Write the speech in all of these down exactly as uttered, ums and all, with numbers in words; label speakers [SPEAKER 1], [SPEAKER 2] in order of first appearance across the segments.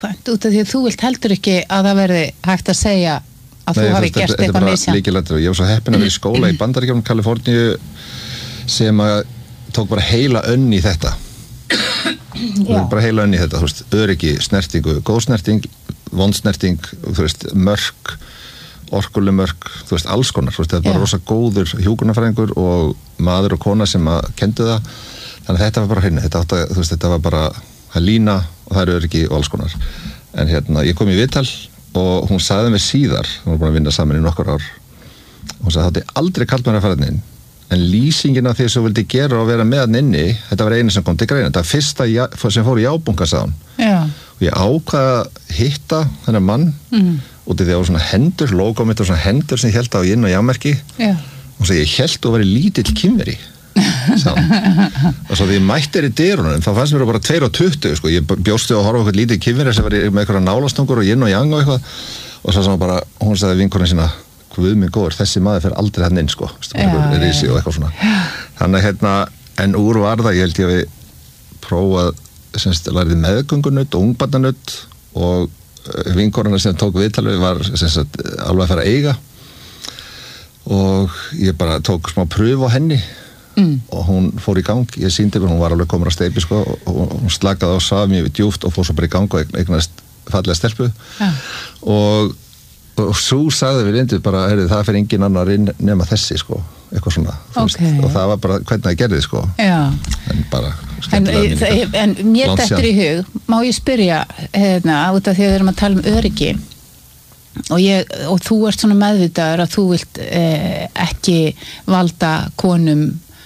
[SPEAKER 1] út af því að þú vilt heldur ekki að það verði hægt að segja að Nei, þú hafi gert eitthvað misjant.
[SPEAKER 2] Ég var svo heppinn að vera í skóla í Bandaríkjunum, Kaliforníu sem að tók bara heila önn í þetta. bara heila önn í þetta, þú veist, öryggi, snertingu, góð snerting, vond snerting, þú veist, mörk, orkuleg mörk, þú veist, alls konar, þú veist, þetta var bara rosa góður hjúkrunarfræðingur og maður og kona sem að kendu það, þannig að þetta var bara hreinu, þetta, átta, þú veist, þetta var bara að lína og það eru öryggi og alls konar. En hérna, ég kom í viðtal og hún sagði mér síðar, hún var búin að vinna saman í nokkur ár, hún sagði, það er aldrei kalt mér að fara inn, en lýsingin af því sem þú vildi gera og vera með hann inni, þetta var einu sem kom til greina, þetta var fyrsta já, sem fór í jábunga, sagði hún.
[SPEAKER 1] Já.
[SPEAKER 2] Og ég ákvaða að hitta þennan mann, mm. út í því að það var svona hendur, logo mitt og svona hendur sem ég held á inn og jámerki,
[SPEAKER 1] Já.
[SPEAKER 2] og sagði, ég held að vera lítill kynveri, sagði hún. Og svo því ég mættir í dyrunum, þá fannst mér bara tveir og tuttugu, sko, ég bjósti að horfa okkur lítið kynveri sem var með einhverja nálastungur og inn og jang og eitthvað, og svo bara, hún sagði vinkonum sína, Guð minn góður, þessi maður fer aldrei hann inn, sko, er í sig og eitthvað svona. Þannig hérna, en úr var það, ég held ég að við prófað, semst, lærið meðgöngunutt og ungbarnanutt og vinkonuna sem tók viðtalið var, semst, alveg að fara að eiga og ég bara tók smá pröfu á henni mm. og hún fór í gang, ég sýndi mér, hún var alveg komin að steypi, sko, og hún slakaði á, saf mjög djúpt og fór svo bara í gang og eignast fallega stelpu ja. og og svo sagði við reyndu bara, heyrðu, það fyrir engin annar inn nema þessi, sko, eitthvað svona
[SPEAKER 1] okay.
[SPEAKER 2] veist, og það var bara hvernig það gerði, sko
[SPEAKER 1] Já.
[SPEAKER 2] en bara
[SPEAKER 1] en, en mér dettur í hug, má ég spyrja hérna, út af því að við erum að tala um öryggi og, ég, og þú ert svona meðvitaður að þú vilt eh, ekki valda konum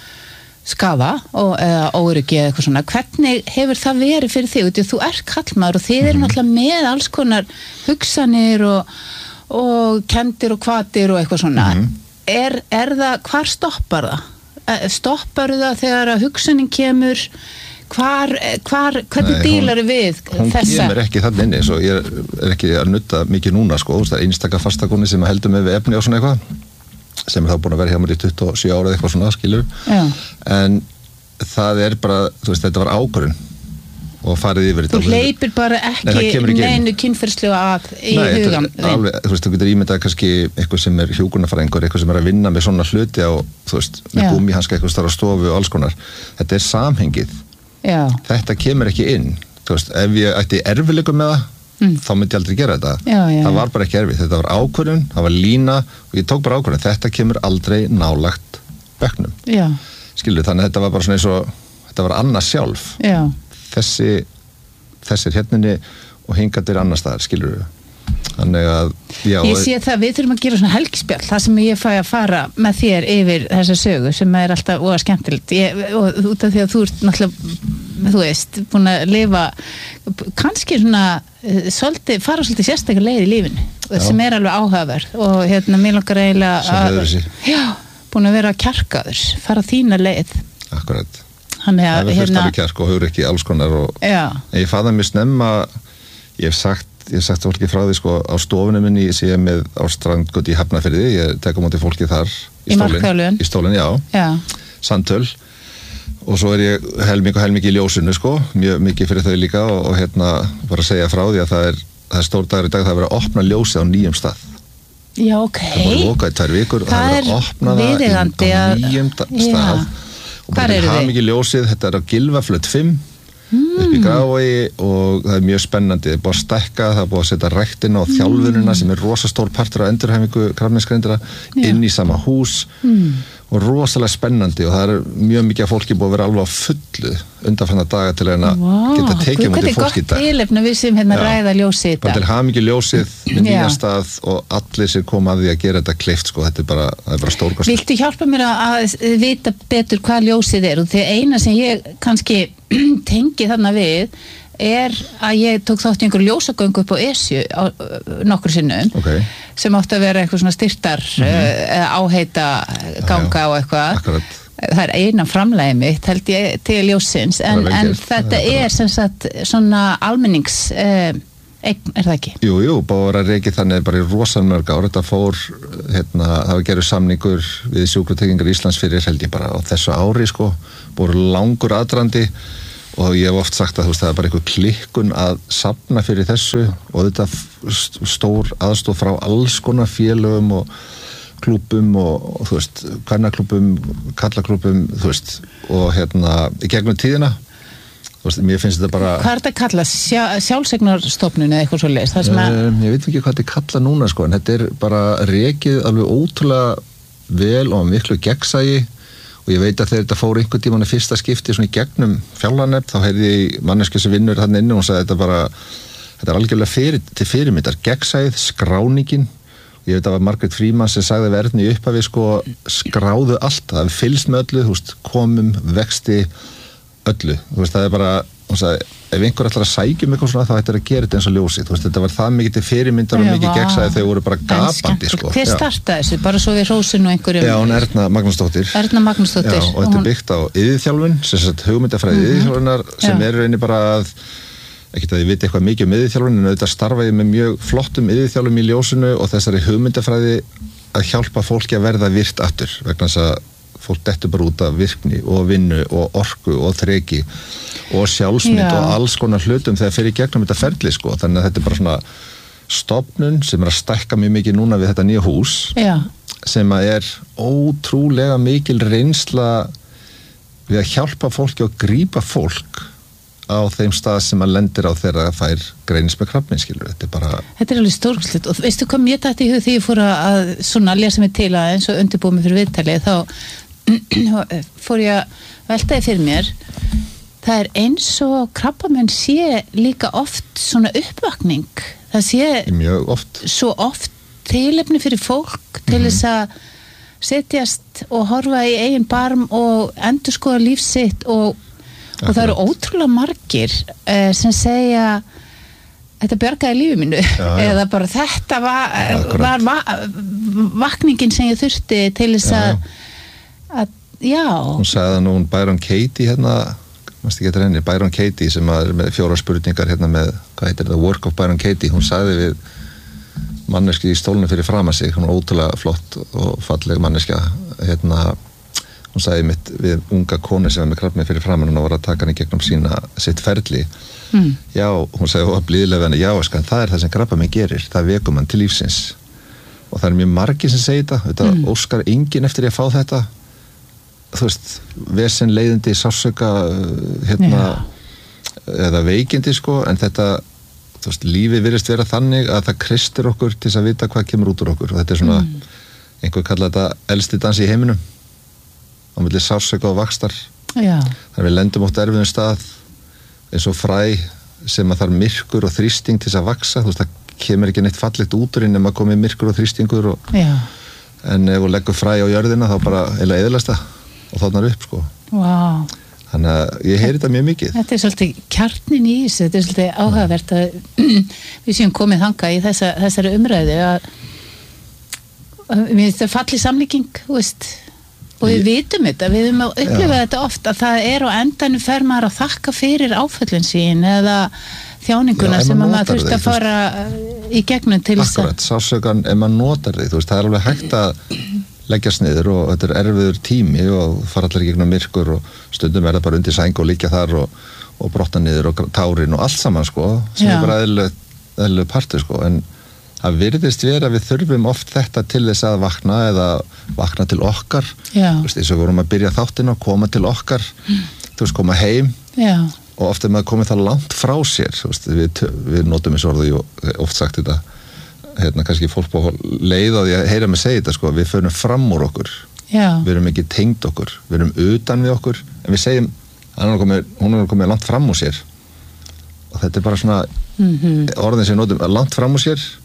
[SPEAKER 1] skaða og, eða óryggi eða eitthvað svona, hvernig hefur það verið fyrir þig, því þú ert kallmaður og þið mm-hmm. eru náttúrulega með alls konar hugsanir og og kendir og kvatir og eitthvað svona mm-hmm. er, er það, hvar stoppar það? Stoppar það þegar að hugsunin kemur hvar, hvar hvernig dílar þið við
[SPEAKER 2] hún
[SPEAKER 1] þessa?
[SPEAKER 2] Hún kemur ekki þannig inni, svo ég er ekki að nutta mikið núna, sko, það er einstaka fastakonni sem heldur með við efni og svona eitthvað sem er þá búin að vera hjá mér í tuttugu og sjö ára eða eitthvað svona, skilur
[SPEAKER 1] Já.
[SPEAKER 2] En það er bara, þú veist, þetta var ákvörðun og farið yfir þetta.
[SPEAKER 1] Þú hleypir bara ekki, ekki neinu kynferðslega að í
[SPEAKER 2] Nei,
[SPEAKER 1] hugan.
[SPEAKER 2] Nei, alveg, þú veist, þú getur ímyndað kannski eitthvað sem er hjúkrunarfræðingur, eitthvað sem er að vinna með svona hluti á, þú veist, með gúmmíhanska eitthvað starf á stofu og alls konar. Þetta er samhengið.
[SPEAKER 1] Já.
[SPEAKER 2] Þetta kemur ekki inn. Þú veist, ef ég ætti erfiðleikum með það, mm. þá myndi ég aldrei gera þetta.
[SPEAKER 1] Já, já,
[SPEAKER 2] það var bara ekki erfið. Þetta var ákvörðun, það var lína og ég tók bara ákvörðun. Þetta kemur aldrei nálagt bekknum.
[SPEAKER 1] Já.
[SPEAKER 2] Skilur, þannig að þetta var bara svona eins og þetta var annað sjálf.
[SPEAKER 1] Já.
[SPEAKER 2] Þessi, þessir hérninni og hingatir annar staðar, skilur við. Þannig að, já.
[SPEAKER 1] Ég sé það, við þurfum að gera svona helgispjall, það sem ég fæ að fara með þér yfir þessa sögu sem er alltaf óa skemmtilegt. Ég, og út af því að þú ert náttúrulega, þú veist, búin að lifa kannski svona, svolítið, fara svolítið sérstaklega leið í lífinu, já. Sem er alveg áhugaverð og hérna, mér langar eiginlega að, já, búin að vera kjarkaður, fara þína leið.
[SPEAKER 2] Akkurat.
[SPEAKER 1] Þannig að,
[SPEAKER 2] það er fyrst alveg kjark og hugur ekki alls konar og ég faða mér snemma, ég hef sagt, ég hef sagt fólki frá því, sko, á stofunum minni sé ég með á Strandgötu í Hafnarfirði, ég tek á móti fólki þar í, í stólinn, í stólinn, já,
[SPEAKER 1] já.
[SPEAKER 2] Samtöl og svo er ég helming og helming í ljósinu, sko, mjög mikið fyrir þau líka og, og hérna bara segja frá því að það er, það er stór dagur í dag, það er verið að opna ljósið á nýjum stað.
[SPEAKER 1] Já, ok.
[SPEAKER 2] Það voru lokað í tvær vikur og það er verið að opna það á nýjum stað. Og bara til hamingi ljósið, þetta er á Gylfaflöt fimm mm. upp í Grafarvogi og það er mjög spennandi, það er búið að stækka, það er búið að setja ræktina og þjálfunina mm. sem er rosa stór partur af endurhæfingu krabbameinsgreindra inn í sama hús mm. og rosalega spennandi og það er mjög mikið af fólki búið að vera alveg á fullu undanfarna daga til að wow. geta tekið mútið fólki í dag.
[SPEAKER 1] Hvernig gott tilefni við sem hérna ja. Ræða ljósið þetta.
[SPEAKER 2] Bara til hamingi ljósið með nýja stað og allir sem koma að því að gera þetta kleift, sko, þetta er bara, það er bara stórkostlegt.
[SPEAKER 1] Viltu hjálpa mér að vita betur hvað ljósið er og því eina sem ég kannski tengi þarna við er að ég tók þátt í einhverju ljósagöngu upp á Esju á nokkur sinnum
[SPEAKER 2] okay.
[SPEAKER 1] sem átti að vera eitthvað svona styrtar mm-hmm. eða áheita ganga á eitthvað.
[SPEAKER 2] Akkurat.
[SPEAKER 1] Það er eina framlagi mitt held ég til ljósins en, en þetta er sem sagt svona almennings eh, eign, er það ekki?
[SPEAKER 2] Jú, jú, bara reikið þannig bara í rosan mörg ár, þetta fór hérna, það var gerður samningur við Sjúkratryggingar Íslands fyrir held ég bara á þessu ári, sko, voru langur aðdrandi og ég hef oft sagt að þú veist, það er bara einhver klikkun að safna fyrir þessu og þetta stór aðstoð frá alls konar félögum og klúbum og, og þú veist, kvennaklúbum, kallaklúbum, þú veist, og hérna í gegnum tíðina, þú veist, mér finnst þetta bara...
[SPEAKER 1] Hvað er þetta að kalla? Sjá, sjálfsegnarstofnun eða eitthvað svo leist? Um,
[SPEAKER 2] að... Ég veit ekki hvað þetta kalla núna, sko, en þetta er bara rekið alveg ótrúlega vel og miklu gegnsæi og ég veit að þegar þetta fór einhvern tímann í fyrsta skipti svona í gegnum fjárlaganefnd, þá heyrði ég manneski sem vinnur þarna inni og hún sagði þetta bara, þetta er algjörlega fyrir, til fyrirmyndar, gegnsæið, skráningin. Ég veit að var Margrét Frímann sem sagði verðni í upphafi, sko, skráðu allt, það er fylgst með öllu, þú veist, komum, vexti, öllu. Þú veist, það er bara, hún sagði, ef einhver ætlar að sækja um eitthvað svona, þá ættir að gera þetta eins og ljósið. Þú veist, þetta var það mikið til fyrirmyndar og mikið gegnsæði, þau voru bara gapandi, sko.
[SPEAKER 1] Hver startaði þessu? Bara svo við Rósin og einhverjum?
[SPEAKER 2] Já, hún Erna Magnúsdóttir.
[SPEAKER 1] Erna Magnúsdóttir.
[SPEAKER 2] Já, og þetta er byggt á iðjuþjálfun, sem sagt hugmyndafræði mm-hmm. iðjuþjálfunar, sem Já. Er rauninni bara að ekki að ég viti eitthvað mikið um iðjuþjálfun, en auðvitað starfa ég með mjög flottum iðjuþjálfum í ljósinu og þessari hugmyndafræði að hjálpa fólki að verða virkt aftur, vegna þess að fólk dettur bara út af virkni og vinnu og orku og þreki og sjálfsmynd Já. Og alls konar hlutum þegar fyrir gegnum þetta ferli, sko, þannig að þetta er bara svona stofnun sem er að stækka mjög mikið núna við þetta nýja hús
[SPEAKER 1] Já.
[SPEAKER 2] Sem að er ótrúlega mikil reynsla við að hjálpa fólki og grípa fólk á þeim stað sem að lendir á þeirra að fær greinist með krabbmein, skilur, þetta er bara
[SPEAKER 1] Þetta er alveg stórkostlegt og veistu hvað mér dætti í hug því ég fór að svona lesa mig til að eins og undirbúið mig fyrir viðtalið, þá fór ég að veltaði fyrir mér það er eins og krabbamenn sé líka oft svona uppvakning, það sé
[SPEAKER 2] mjög oft
[SPEAKER 1] svo oft tilefni fyrir fólk til mm-hmm. þess að setjast og horfa í eigin barm og endurskoða líf sitt og og það eru ótrúlega margir uh, sem segja þetta bjargaði lífi mínu já, já. Eða bara þetta var, var va vakningin sem ég þurfti til þess að, að já
[SPEAKER 2] hún sagði nú Byron Katie hérna, mást ekki eitthvað henni Byron Katie sem er með fjóra spurningar hérna með, hvað heitir það, Work of Byron Katie hún sagði við manneski í stólunum fyrir fram að sig, hún var ótrúlega flott og falleg manneska hérna hún sagði mitt við unga konu sem var með krabbmein fyrir framan og var að taka hann í gegnum sína sitt ferli mm. já, hún sagði og blíðlega við hann já, skan, það er það sem krabbamein gerir það vekum hann til lífsins og það er mjög margir sem segir þetta, þetta mm. óskar enginn eftir ég að fá þetta þú veist, vesen leiðindi sársauka hérna yeah. eða veikindi sko, en þetta þú veist, lífið virðist vera þannig að það kristir okkur til að vita hvað kemur út úr okkur og þetta er svona, mm. einhver kalla þetta elsti dans í heiminum á milli sársauka og vaxtar
[SPEAKER 1] Já.
[SPEAKER 2] Þannig að við lendum átt erfiðum stað eins og fræ sem að þarf myrkur og þrýsting til þess að vaxa þú veist, það kemur ekki neitt fallegt út úr inn nema að komi myrkur og þrýstingur og, en ef þú leggur fræ á jörðina þá bara eða eðlast það og þarna upp sko
[SPEAKER 1] wow.
[SPEAKER 2] Þannig að ég heyri þetta mjög mikið
[SPEAKER 1] Þetta er svolítið kjarnin í þessu þetta er svolítið áhugavert að við séum komið þangað í þessa, þessari umræðu að, að við þetta falli samlíking, þú veist og við vitum þetta, við höfum að upplifa þetta oft að það er á endanum fer maður að þakka fyrir áföllin sín eða þjáninguna Já, sem að maður þurfti að fara í gegnum til þess að
[SPEAKER 2] Akkurat, sársaukan, ef maður notar því þú veist, það er alveg hægt að leggjast niður og þetta er erfiður tími og fara allir í gegnum myrkur og stundum er það bara undir sæng og liggja þar og, og brotta niður og tárin og allt saman sko, sem Já. Er bara eðlileg partur sko, en það virðist vera að við þurfum oft þetta til þess að vakna eða vakna til okkar þú veist, eins og við vorum að byrja þáttina og koma til okkar mm. þú veist, koma heim
[SPEAKER 1] Já.
[SPEAKER 2] Og oft er maður komið það langt frá sér þú veist, við, við notum þessu orðu og oft sagt þetta hérna, kannski fólk bá leið á því að heyra mig segja þetta sko, við förum fram úr okkur
[SPEAKER 1] Já.
[SPEAKER 2] Við erum ekki tengd okkur, við erum utan við okkur en við segjum, hún er komið, hún er komið langt fram úr sér og þetta er bara svona mm-hmm. orðin sem notum, langt fram úr sér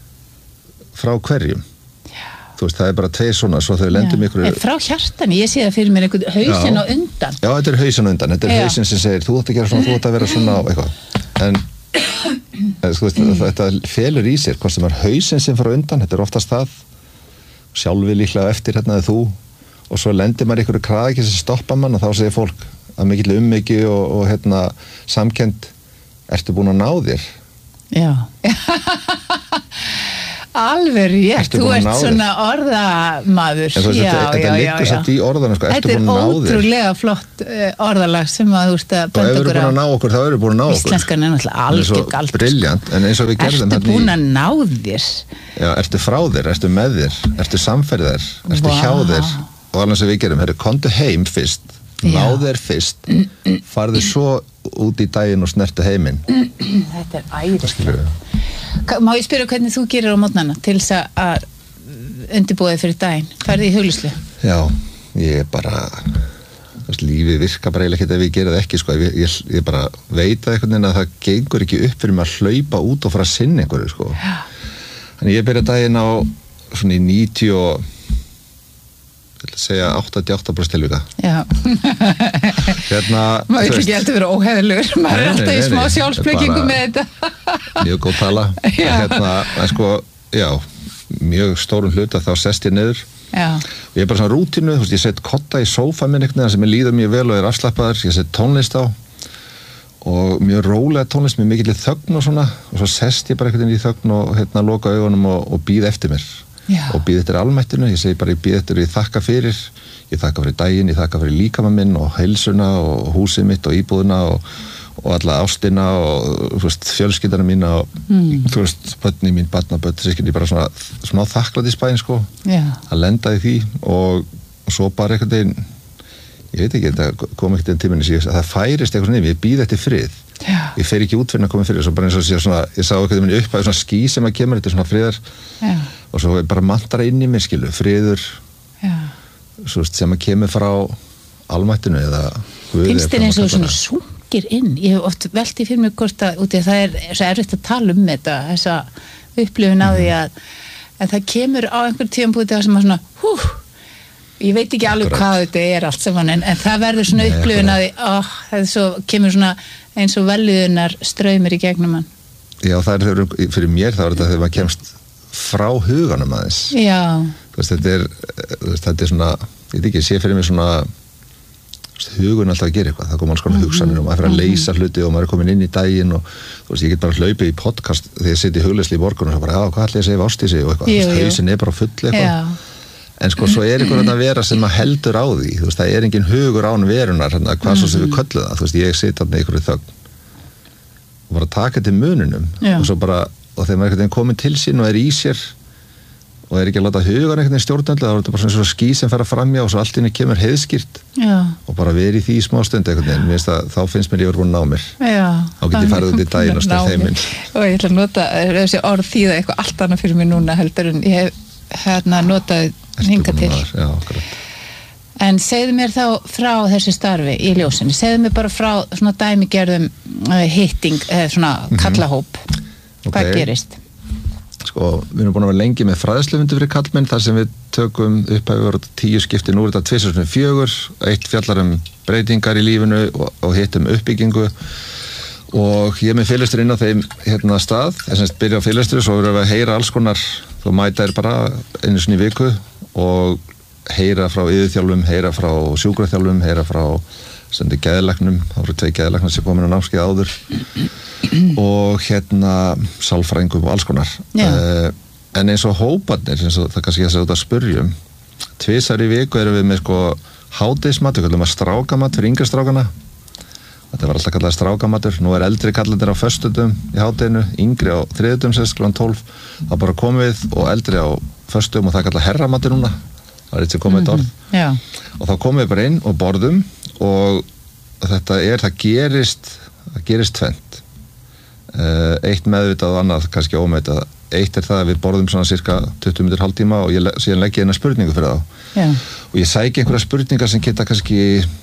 [SPEAKER 2] frá hverjum Já. Þú veist, það er bara tveir svona svo þau lendum ykkur
[SPEAKER 1] frá hjartani, ég sé það fyrir mér einhvern hausinn á undan
[SPEAKER 2] Já, þetta er hausinn á undan, þetta er Já. Hausinn sem segir þú ætti að gera svona, þú ætti að vera svona og eitthvað en þú veist, mm. þetta felur í sér hvort sem er hausinn sem frá undan, þetta er oftast það sjálfi líklega eftir hérna eða þú og svo lendir maður ykkur kraðaki sem stoppa mann og þá segir fólk að mikill ummyggi og, og hérna samkennd ertu búin að ná þér
[SPEAKER 1] Já Alveg rétt, þú ert svona orðamaður.
[SPEAKER 2] Já, já, já. Þetta liggur satt í orðana, sko, ertu búin að ná þér?
[SPEAKER 1] Þetta er ótrúlega flott orðalag sem að þú veist að benda okkur á.
[SPEAKER 2] Og ef við erum búin að ná okkur, þá erum við búin að ná okkur.
[SPEAKER 1] Íslenskan er náttúrulega algjör galt.
[SPEAKER 2] Brilljant, en eins og við gerðum
[SPEAKER 1] Ertu búin að ná þér?
[SPEAKER 2] Já, ertu frá þér, ertu með þér, ertu samferðir, ertu hjá þér og alveg sem við gerum, herru, komdu heim fyrst, ná þér fyrst, farðu svo út í daginn og snertu heiminn.
[SPEAKER 1] Þetta er æðislegt. Má ég spyrja hvernig þú gerir á mótnana til þess að undirbúa þig fyrir daginn? Ferði í huglislu?
[SPEAKER 2] Já, ég er bara, þess, lífið virka bara eiginlega ekki ef ég gera það ekki, sko. Ég, ég, ég bara veit að einhvern veginn að það gengur ekki upp fyrir mig að hlaupa út og fara að sinna einhverju, sko. Þannig ég byrja daginn á svona í níutíu og ég vil segja áttatíu og átta prósent tilvika.
[SPEAKER 1] Já.
[SPEAKER 2] Hérna,
[SPEAKER 1] maður vil ekki alltaf vera óhefðilegur, maður er alltaf í smá sjálfsbyggingu með þetta.
[SPEAKER 2] Mjög góð tala. Hérna, en sko, já, mjög stórum hluta þá sest ég niður.
[SPEAKER 1] Já.
[SPEAKER 2] Og ég er bara svona rútínu, þú veist, ég set kotta í sófa minn einhvern veginn sem ég líður mjög vel og er afslappaður, ég set tónlist á og mjög rólega tónlist með mikill þögn og svona og svo sest ég bara einhvern veginn í þögn og hérna loka augunum og, og bíð eftir mér. Já. Og bíð eftir almættinu, ég segi bara ég bíð eftir og ég þakka fyrir, ég þakka fyrir daginn, ég þakka fyrir líkama minn og heilsuna og húsið mitt og íbúðina og, og alla ástina og þú veist, fjölskyldana mína og mm. þú veist, börni mín, barnabörn, sískinni, bara svona, svona þakklátt í spæðin, sko,
[SPEAKER 1] Já.
[SPEAKER 2] Að lenda í því og, og svo bara einhvern veginn, ég veit ekki, þetta kom ekkert í tíminni síðan, að það færist eitthvað svona yfir, ég bíð eftir frið. Já. Ég fer ekki út fyrir að koma fyrir, svo bara eins og sé svona, ég sá eitthvað minni upp að svona ský sem að kemur, þetta er svona friðar. Já. Og svo bara mantara inn í mér, skilu, friður, Já. Svo sem að kemur frá almættinu eða Guði.
[SPEAKER 1] Finnst þér eins og svona sungir inn? Ég hef oft velti fyrir mig hvort að, út í að það er svo erfitt að tala um þetta, þessa upplifun á því að, að það kemur á einhver tímapunkti sem að svona, hú, ég veit ekki alveg Akkurat. Hvað þetta er allt saman, en, en það verður svona upplifun að því, oh, það er svo, kemur svona eins og velviðunar straumir í gegnum hann.
[SPEAKER 2] Já, það er fyrir mér, það er þetta þegar maður kemst frá huganum aðeins.
[SPEAKER 1] Já.
[SPEAKER 2] Þú veist, þetta er, þetta er svona, ég veit ekki, ég sé fyrir mig svona, hugun alltaf að gera eitthvað, það kom alls konar hugsanir og maður fyrir að leysa hluti og maður er komin inn í daginn og þú veist, ég get bara hlaupið í podcast þegar ég seti í hugleyslu í morgun og svo bara, já, hvað ætla ég að segja ástísi og eitthvað, þú veist, hausin er bara full eitthvað, en sko, svo er einhvern að vera sem að heldur á því, þú veist, það er engin hugur án verunar, hérna, hvað svo sem við köllum það, þú veist, ég sit þarna í einhverju þögn og bara taka til mununum og svo bara, og þegar maður er komin til sín og er í sér og er ekki að láta hugan einhvern veginn stjórnandi, þá er þetta bara svona svona ský sem fer að framjá og svo allt inni kemur heiðskýrt og bara verið í því í smá stund einhvern veginn, mér finnst að þá finnst mér ég verið búin að ná mér. Já. Þá get ég farið út í daginn og stöð heiminn.
[SPEAKER 1] Og ég ætla að nota þessi orð þýða eitthvað allt annað fyrir mig núna heldur en ég hef hérna notað hinga til.
[SPEAKER 2] Já, akkurat.
[SPEAKER 1] En segðu mér þá frá þessu starfi í ljósinu, segðu mér bara frá svona dæmigerðum uh, hitting, eða svona kallahóp. Mm-hmm. Hvað okay. gerist?
[SPEAKER 2] Sko, við erum búin að vera lengi með fræðslufundi fyrir kallmenn þar sem við tökum upp að við vorum tíu skipti, nú er þetta tvisvar sinnum fjögur, eitt fjallar um breytingar í lífinu og, og hitt um uppbyggingu og ég með fyrirlestur inn á þeim hérna stað, þess að byrja á fyrirlestur svo erum við að heyra alls konar, þá mæta er bara einu sinni í viku og heyra frá yfirþjálfum, heyra frá sjúkraþjálfum, heyra frá sendir geðlæknum, þá eru tvei geðlæknar sem komin á námskeið áður og hérna sálfræðingum og alls konar uh, en eins og hóparnir eins og það kannski ég að segja út að spurjum tvisar í viku erum við með sko hádegismat, við kallum að strákamat fyrir yngri strákana þetta var alltaf kallað strákamatur, nú er eldri kallandir á föstudum í hádeginu, yngri á þriðjudum sérst klukkan tólf, það bara komum við og eldri á föstudum og það er kallað herramatur núna það er eitt sem komið eitt orð
[SPEAKER 1] mm-hmm.
[SPEAKER 2] og þá komum við bara inn og borðum og þetta er, það gerist það gerist tvennt uh, eitt meðvitað og annað kannski ómeðvitað, eitt er það að við borðum svona cirka tuttugu mínútur hálftíma og ég, síðan legg ég eina spurningu fyrir þá
[SPEAKER 1] Já.
[SPEAKER 2] Og ég sæki einhverja spurningar sem geta kannski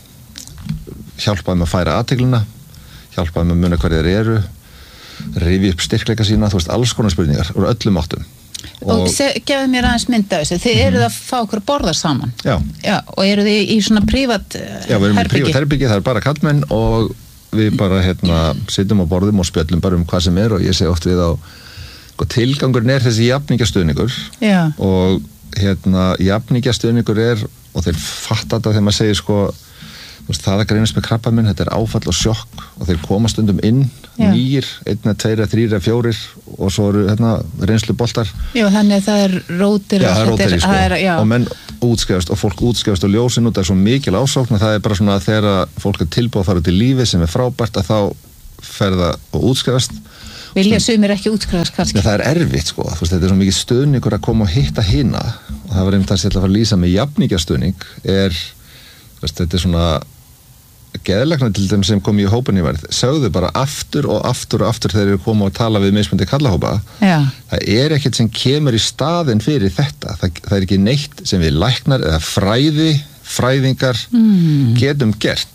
[SPEAKER 2] hjálpaði með að færa athyglinna hjálpaði með að muna hverju þeir eru rifja upp styrkleika sína, þú veist, alls konar spurningar úr öllum áttum
[SPEAKER 1] og, og gefðu mér aðeins mynda þessu, þið eruð að fá okkur að borða saman
[SPEAKER 2] já.
[SPEAKER 1] Já, og eruð þið í svona prívat herbyggi
[SPEAKER 2] já, við erum í prívat herbyggi, það er bara kallmenn og við bara hérna sittum á borðum og spjöllum bara um hvað sem er og ég segi oft við á og tilgangurinn er þessi jafningjastuðningur og hérna jafningjastuðningur er og þeir fatta þetta þegar maður segir sko veist, það að greinast með krabbaminn, þetta er áfall og sjokk og þeir koma stundum inn nýjir, einn, tveir, þrír, fjórir og svo eru hérna reynslu boltar.
[SPEAKER 1] Já, þannig að það er rótir
[SPEAKER 2] já, það er rótir, sko.
[SPEAKER 1] er,
[SPEAKER 2] og menn útskrifast og fólk útskrifast og ljósin út, það er svo mikil ásókn að það er bara svona að þegar fólk er tilbúið að fara út í lífi sem er frábært að þá ferða og útskrifast.
[SPEAKER 1] Vilja sumir ekki útskrifast kannski?
[SPEAKER 2] Ja, það er erfitt sko, þú veist, þetta er svo mikið stuðningur að koma og hitta hina og það var einmitt það sem ég ætla að fara að lýsa með jafningjastuðning er, þú veist, þetta er svona geðlæknar til þeim sem kom í hópin í verð, sögðu bara aftur og aftur og aftur þegar þeir koma og tala við mismundi kallahópa,
[SPEAKER 1] Já.
[SPEAKER 2] það er ekkert sem kemur í staðinn fyrir þetta, það, það er ekki neitt sem við læknar eða fræði, fræðingar mm. getum gert.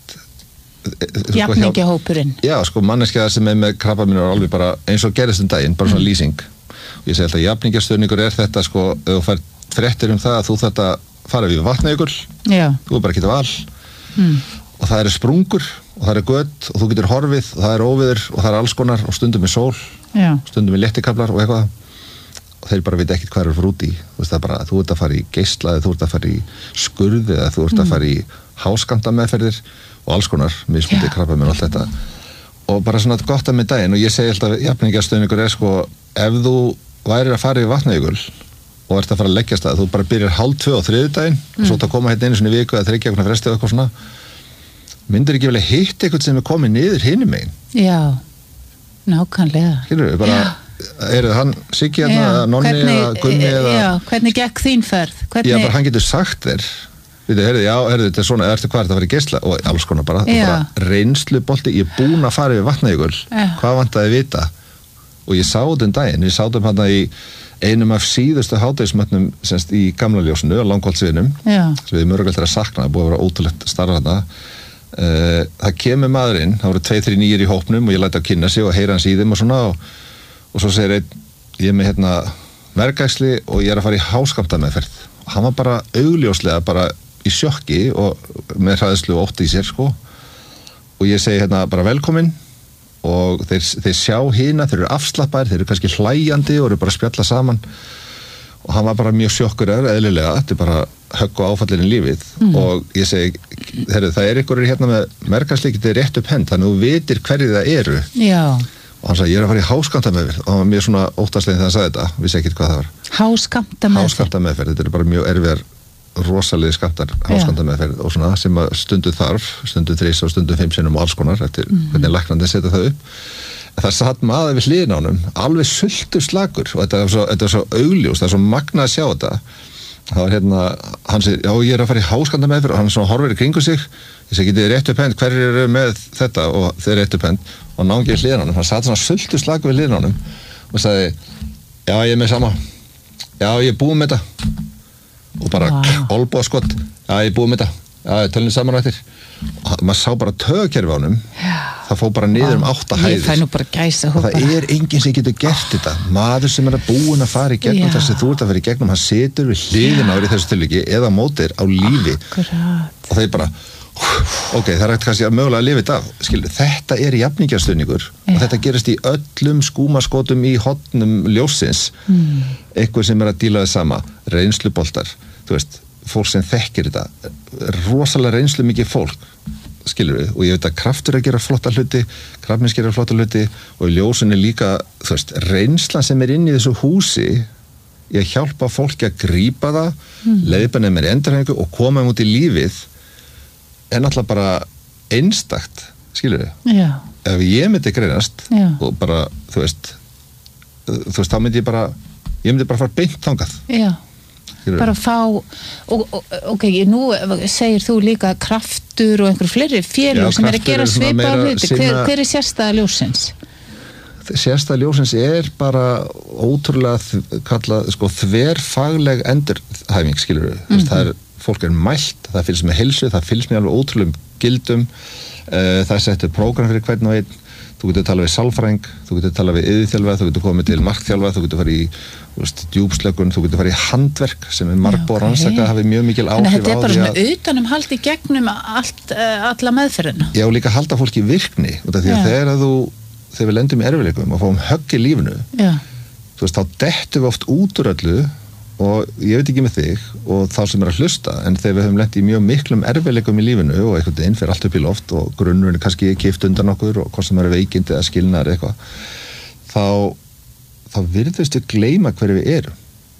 [SPEAKER 1] Jafningjahópurinn
[SPEAKER 2] já, sko, manneskja sem er með krabbamein er alveg bara eins og gerist um daginn, bara svona mm. lýsing og ég segi alltaf, jafningjastöðningur er þetta sko, ef þú fær fréttir um það að þú þarft að fara við Vatnajökul, þú er bara ekki til val mm. og það eru sprungur og það eru gött og þú getur horfið og það eru óviður og það eru alls konar og stundum með sól,
[SPEAKER 1] já.
[SPEAKER 2] Stundum með léttikaflar og eitthvað og þeir bara veit ekkert hvað eru fyrir út í þú veist það bara, þú ert að fara í geislaði, þú ert að fara í skurði eða þú ert mm. að fara í háskamtameðferðir og alls konar, mismundi yeah. krabbamein og allt þetta og bara svona gott að með daginn og ég segi alltaf, jafningjastöðningur er sko ef þú værir að fara í Vatnajökul og ert að fara að leggjast það, þú bara byrjar hálf tvö á þriðjudaginn mm. og svo það koma hérna einu svona viku eða þriggja vegna fresti og eitthvað svona myndir ekki vel að hitta eitthvað sem er komið niður hinum megin
[SPEAKER 1] já, nákvæmlega
[SPEAKER 2] skilur við, bara er það hann Siggi hérna, Nonni eða Gunni eða
[SPEAKER 1] já, hvernig gekk þín ferð? Hvernig...
[SPEAKER 2] já, bara hann getur sagt þér Við heyrðu, já, heyrðu, þetta er svona, ertu hvað er þetta að fara í geisla og alls konar bara, bara reynslubolti, ég er búin að fara yfir Vatnajökul, hvað vantaði vita og ég sá þetta um daginn, við sátum hérna í einum af síðustu hádegismötnum semst í Gamla ljósinu, á Langholtsveginum sem við mörgveldir að sakna, það búið að vera ótrúlegt starf hérna uh, það kemur maðurinn, það voru tvei, þrír nýjir í hópnum og ég læti að kynna sig og heyra hans í þeim og svona og, og svo segir einn, ég er með hérna verkæsli og ég er að fara í háskamtameðferð og hann var bara augljóslega bara í sjokki og með hræðslu og ótti í sér sko og ég segi hérna bara velkomin og þeir, þeir sjá hina, þeir eru afslappaðir, þeir eru kannski hlæjandi og eru bara að spjalla saman og hann var bara mjög sjokkurður eðlilega, þetta er bara högg og áfallin í lífið mm. og ég segi, heyrðu, það er ykkur hérna með merkarsleikið, þetta er rétt upp hend þannig að þú vitir hverju það eru
[SPEAKER 1] Já.
[SPEAKER 2] Og hann sagði, ég er að fara í háskamtameðferð og hann var mjög svona óttasleginn þegar hann sagði þetta, vissi ekkert hvað það var
[SPEAKER 1] Háskamtameðferð
[SPEAKER 2] Háskamtameðferð, þetta er bara mjög erfiðar rosalegi skamtar háskamtameðferð og svona sem að stundu þarf stundu þrís og stundu fimm sinnum og alls konar eftir mm. hvernig læknandi setja það upp en það satt maður við hliðina á honum alveg sultur slagur og þetta var svo, þetta var svo augljós, það er svo magna að sjá þetta það var hérna, hann segir já ég er að fara í háskamtameðferð og hann svona horfir í kringu sig ég segi, getið þið rétt upp hend, hverjir eru með þetta og þeir rétt upp hend og náði ekki hliðina á honum, hann satt svona sultur slagur við hliðina á honum og sagði, já ég er með sama já ég er búinn með þetta og bara wow. olbúaskott já ég er búinn með þetta, já ég tölum saman á eftir og maður sá bara tögkerfi á honum það fór bara niður wow. um átta hæðir
[SPEAKER 1] ég fæ nú bara gæsa
[SPEAKER 2] og það er enginn sem getur gert þetta maður sem er að búin að fara í gegnum já. Þessi þú ert að fara í gegnum, hann situr við hliðina á þessu tilviki eða mótir á lífi
[SPEAKER 1] Akkurat.
[SPEAKER 2] Og þeir bara ok, það er ekkert kannski að mögulega að lifa þetta af Skilur, þetta er jafningjastuðningur og þetta gerist í öllum skúmaskotum í hotnum ljósins mm. eitthvað sem er að díla það sama reynsluboltar, þú veist fólk sem þekkir þetta rosalega reynslu mikið fólk skilur við, og ég veit að kraftur að gera flotta hluti krabbmeins gera flotta hluti og í ljósinni líka, þú veist, reynslan sem er inn í þessu húsi í að hjálpa fólki að grípa það mm. leiðbana með endurhæfingu og koma um út í lífið er náttúrulega bara einstakt skilur við,
[SPEAKER 1] Já.
[SPEAKER 2] Ef ég myndi greinast
[SPEAKER 1] Já.
[SPEAKER 2] Og bara, þú veist þú veist, þá myndi ég bara ég myndi bara fara beint þangað
[SPEAKER 1] Já. Bara fá og, og, ok, nú segir þú líka kraftur og einhver fleiri félög sem er að gera svipaðar hluti hver, hver er sérstæða ljósins?
[SPEAKER 2] Sérstæða ljósins er bara ótrúlega kallað sko þverfagleg endurhæfing skilur við, mm-hmm. það er fólk er mælt, það fylgst með heilsu, það fylgst með alveg ótrúlegum gildum uh, það settur prógram fyrir hvern og einn þú getur talað við sálfræðing, þú getur talað við iðjuþjálfa, þú getur komið til markþjálfa, þú getur farið í veist, djúpslökun, þú getur farið í handverk sem er margbúið okay. rannsaka, hafi mjög mikil áhrif á því að...
[SPEAKER 1] Þetta er bara svona utanum haldi gegnum allt, uh, alla meðferðina.
[SPEAKER 2] Já, líka halda fólki í virkni, út af því að þegar þú, þegar við lendum í erfiðleikum og fáum högg í lífinu,
[SPEAKER 1] Já.
[SPEAKER 2] þú veist, þá dettum við oft út úr öllu og ég veit ekki með þig og þá sem er að hlusta, en þegar við höfum lent í mjög miklum erfiðleikum í lífinu og einhvern veginn fyrir allt upp í loft og grunnurinn er kannski kipt undan okkur og hvort sem er veikindi eða skilnaðar eitthvað, þá þá virðumst við gleyma hverju við erum.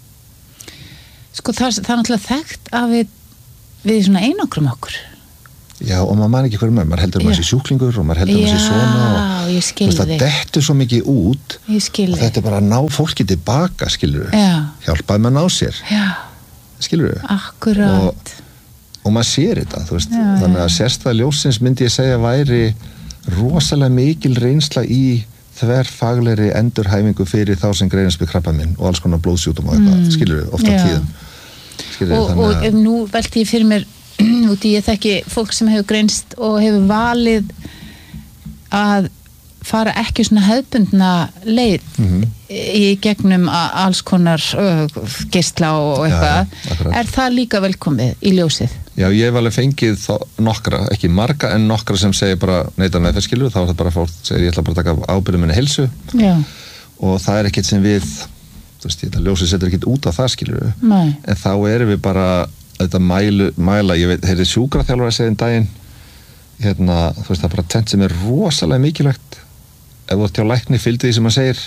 [SPEAKER 1] Sko það, það er náttúrulega þekkt að við, við svona einangrum okkur.
[SPEAKER 2] Já, og maður man ekki hverju maður, maður heldur maður sé sjúklingur og maður heldur maður sé svona og
[SPEAKER 1] ég skil
[SPEAKER 2] það dettur svo mikið út
[SPEAKER 1] ég skil
[SPEAKER 2] og þetta er bara að ná fólki tilbaka, skilur við, hjálpaði maður að ná sér,
[SPEAKER 1] já.
[SPEAKER 2] Skilur við,
[SPEAKER 1] akkurat
[SPEAKER 2] og, og maður sér þetta, þú veist,
[SPEAKER 1] já,
[SPEAKER 2] þannig að sérstæða ljósins myndi ég segja væri rosalega mikil reynsla í þverfaglegri endurhæfingu fyrir þá sem greinast með krabbaminn og alls konar blóðsjúkdóma og eitthvað, mm. skilur við, ofta tíðum skilur við,
[SPEAKER 1] og,
[SPEAKER 2] þannig að
[SPEAKER 1] og nú velti ég fyrir mér út í ég þekki fólk sem hefur greinst og hefur valið að fara ekki svona hefðbundna leið mm-hmm. í gegnum alls konar uh, geisla og eitthvað, ja, er það líka velkomið í ljósið?
[SPEAKER 2] Já, ég hef alveg fengið þá nokkra, ekki marga en nokkra sem segir bara neita með það skilur, þá er það bara fólk segir ég ætla bara að taka ábyrgð minni heilsu
[SPEAKER 1] Já.
[SPEAKER 2] Og það er ekkert sem við þú veist, þetta ljósið setur ekkert út á það skilur
[SPEAKER 1] Nei.
[SPEAKER 2] En þá erum við bara þetta mælu, mæla, ég veit, þeir eru sjúkraþjálfari að segja um daginn, hérna, þú veist, það er bara tent sem er rosalega mikilvægt, ef þú ert hjá lækni, fylgdu því sem hann segir,